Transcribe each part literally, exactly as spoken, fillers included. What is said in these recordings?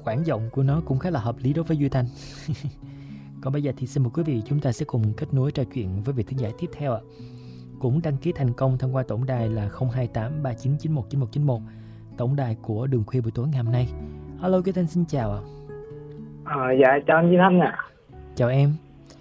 bản giọng của nó cũng khá là hợp lý đối với Duy Thanh. Còn bây giờ thì xin mời quý vị chúng ta sẽ cùng kết nối trò chuyện với vị thính giả tiếp theo ạ. Cũng đăng ký thành công thông qua tổng đài là không hai tám ba chín chín một chín một chín một, tổng đài của Đường Khuya buổi tối ngày hôm nay. Alo Duy Thanh, xin chào ạ. À, dạ chào anh Duy Thanh ạ. À. Chào em.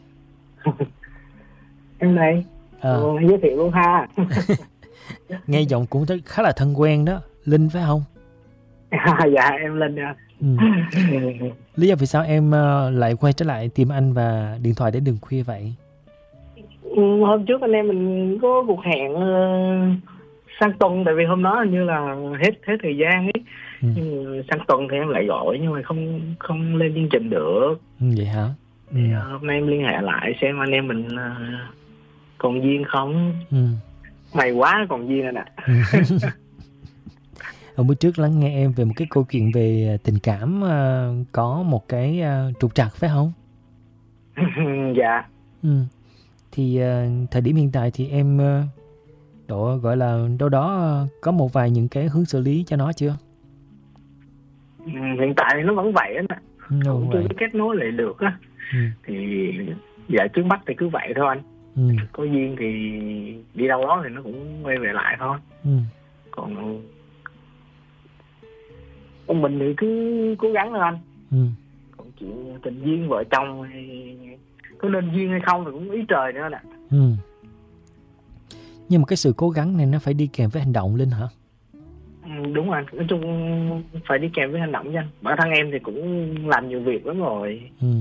Em đây. À. Giới thiệu luôn ha. Nghe giọng cũng khá là thân quen đó. Linh phải không? À, dạ em Linh ạ. Ừ. Lý do vì sao em lại quay trở lại tìm anh và điện thoại đến Đường Khuya vậy? Hôm trước anh em mình có cuộc hẹn uh, sang tuần, tại vì hôm đó hình như là hết hết thời gian ấy. Ừ. Nhưng sang tuần thì em lại gọi nhưng mà không không lên chương trình được. Ừ, vậy hả? Ừ. Thì, uh, hôm nay em liên hệ lại xem anh em mình uh, còn duyên không. Ừ. May quá còn duyên anh ạ. Hôm bữa trước lắng nghe em về một cái câu chuyện về tình cảm, uh, có một cái uh, trục trặc phải không? Dạ. Ừ. Thì uh, thời điểm hiện tại thì em uh, độ gọi là đâu đó uh, có một vài những cái hướng xử lý cho nó chưa? Ừ, hiện tại thì nó vẫn vậy á, cũng chưa kết nối lại được á. Ừ. Thì dạ trước mắt thì cứ vậy thôi anh. Ừ. Có duyên thì đi đâu đó thì nó cũng quay về lại thôi. Ừ. Còn còn mình thì cứ cố gắng thôi anh. Ừ. Còn chuyện tình duyên vợ chồng thì có nên duyên hay không thì cũng ý trời nữa nè. Ừ. Nhưng mà cái sự cố gắng này nó phải đi kèm với hành động Linh hả? Ừ, đúng rồi, nói chung phải đi kèm với hành động chứ anh. Bản thân em thì cũng làm nhiều việc lắm rồi. Ừ.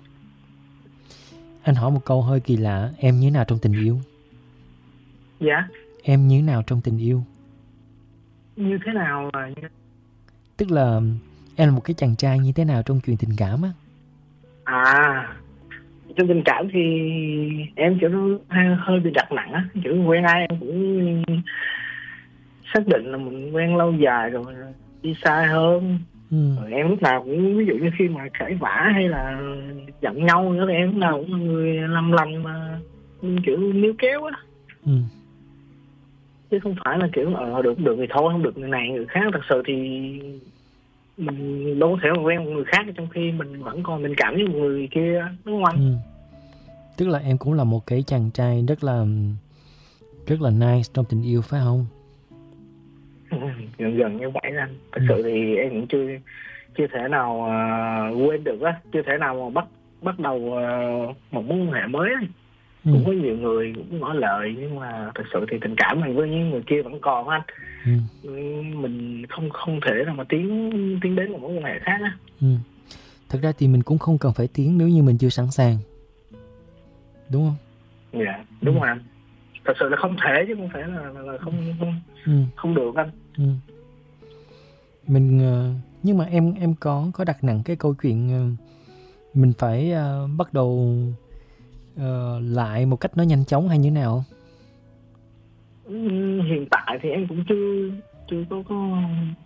Anh hỏi một câu hơi kỳ lạ, em như thế nào trong tình yêu? Dạ? Em như thế nào trong tình yêu? Như thế nào là... Tức là em là một cái chàng trai như thế nào trong chuyện tình cảm á? À, trong tình cảm thì em kiểu nó hơi, hơi bị đặt nặng á. Kiểu quen ai em cũng xác định là mình quen lâu dài rồi, đi xa hơn. Ừ. Rồi em lúc nào cũng, ví dụ như khi mà cãi vã hay là giận nhau nữa thì em lúc nào cũng là người làm lành mà kiểu níu kéo á. Ừ. Chứ không phải là kiểu ờ được được thì thôi, không được người này người khác. Thật sự thì mình đâu có thể mà quen một người khác trong khi mình vẫn còn tình cảm với một người kia, đúng không anh? Ừ. Tức là em cũng là một cái chàng trai rất là rất là nice trong tình yêu phải không? Ừ, gần gần như vậy anh. Thật ừ. sự thì em cũng chưa chưa thể nào uh, quên được á, chưa thể nào mà bắt bắt đầu uh, một mối quan hệ mới á. Ừ. Cũng có nhiều người cũng ngỏ lời nhưng mà thật sự thì tình cảm mình với những người kia vẫn còn anh. Ừ. Mình không không thể nào mà tiến tiến đến một mối quan hệ khác á. Ừ. Thật ra thì mình cũng không cần phải tiến nếu như mình chưa sẵn sàng, đúng không? Dạ, đúng ừ. rồi anh. Thật sự là không thể chứ không phải là, là không không, ừ. không được anh. Ừ. Mình nhưng mà em em có có đặt nặng cái câu chuyện mình phải uh, bắt đầu uh, lại một cách nó nhanh chóng hay như thế nào? Ừ, hiện tại thì em cũng chưa chưa có, có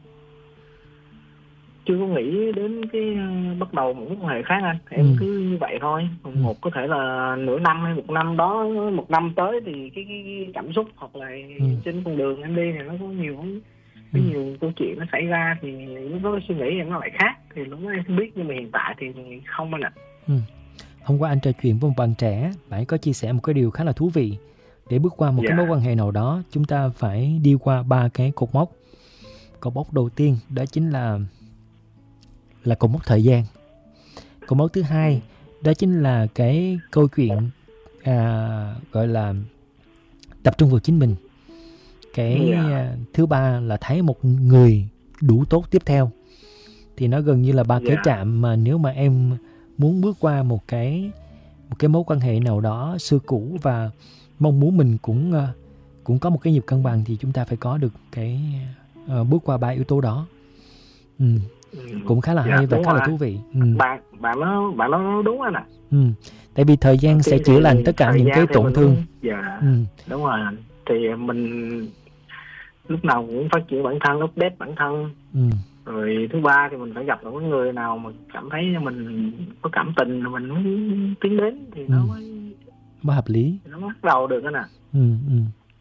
chưa có nghĩ đến cái uh, bắt đầu một mối quan hệ khác anh. Em ừ. cứ như vậy thôi. Ừ. Một có thể là nửa năm hay một năm đó, một năm tới thì cái, cái, cái cảm xúc hoặc là ừ. trên con đường em đi thì nó có nhiều có ừ. nhiều câu chuyện nó xảy ra thì lúc đó suy nghĩ em nó lại khác, thì lúc đó em không biết, nhưng mà hiện tại thì không anh ạ. Ừ. Hôm qua anh trò chuyện với một bạn trẻ, bạn ấy có chia sẻ một cái điều khá là thú vị. Để bước qua một yeah. cái mối quan hệ nào đó, chúng ta phải đi qua ba cái cột mốc. Cột mốc đầu tiên đó chính là là cột mốc thời gian. Cột mốc thứ hai đó chính là cái câu chuyện à, gọi là tập trung vào chính mình. Cái yeah. à, thứ ba là thấy một người đủ tốt tiếp theo. Thì nó gần như là ba yeah. cái trạm mà nếu mà em muốn bước qua một cái một cái mối quan hệ nào đó xưa cũ và mong muốn mình cũng uh, cũng có một cái nhịp cân bằng thì chúng ta phải có được cái uh, bước qua ba yếu tố đó. Ừ. Ừ. Cũng khá là dạ, hay và khá rồi. Là thú vị. Ừ. Bạn bạn nó bạn nó đúng anh ạ. À. Ừ. Tại vì thời gian thì, sẽ chữa lành tất cả những cái tổn mình, thương. Dạ. Ừ. Đúng rồi. Thì mình lúc nào cũng phát triển bản thân, update bản thân. Ừ. Rồi thứ ba thì mình phải gặp được người nào mà cảm thấy mình có cảm tình rồi mình muốn tiến đến thì ừ. nó mới mới hợp lý, nó mới bắt đầu được anh ạ. À. Ừ, ừ.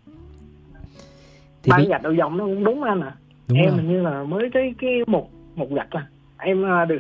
Ba cái gạch đầu dòng nó cũng đúng anh ạ. À. Em hình như là mới cái cái một một gạch à. Em được